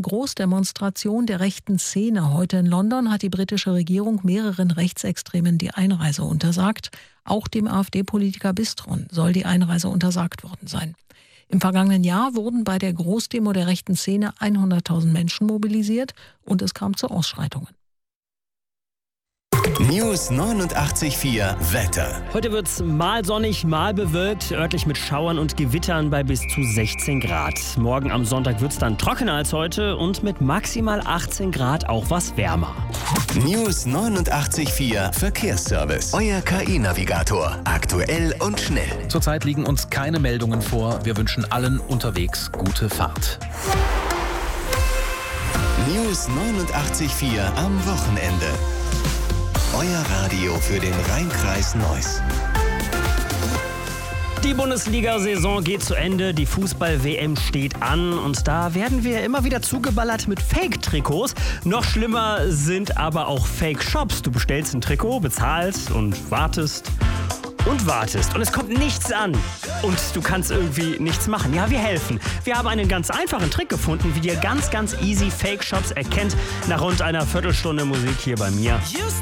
Großdemonstration der rechten Szene heute in London hat die britische Regierung mehreren Rechtsextremen die Einreise untersagt. Auch dem AfD-Politiker Bistron soll die Einreise untersagt worden sein. Im vergangenen Jahr wurden bei der Großdemo der rechten Szene 100.000 Menschen mobilisiert und es kam zu Ausschreitungen. News 89.4 Wetter. Heute wird es mal sonnig, mal bewölkt, örtlich mit Schauern und Gewittern bei bis zu 16 Grad. Morgen am Sonntag wird es dann trockener als heute und mit maximal 18 Grad auch was wärmer. News 89.4 Verkehrsservice. Euer KI-Navigator. Aktuell und schnell. Zurzeit liegen uns keine Meldungen vor. Wir wünschen allen unterwegs gute Fahrt. News 89.4 am Wochenende. Euer Radio für den Rhein-Kreis Neuss. Die Bundesliga-Saison geht zu Ende, die Fußball-WM steht an und da werden wir immer wieder zugeballert mit Fake-Trikots. Noch schlimmer sind aber auch Fake-Shops. Du bestellst ein Trikot, bezahlst und wartest und es kommt nichts an und du kannst irgendwie nichts machen. Ja, wir helfen. Wir haben einen ganz einfachen Trick gefunden, wie ihr ganz easy Fake-Shops erkennt, nach rund einer Viertelstunde Musik hier bei mir.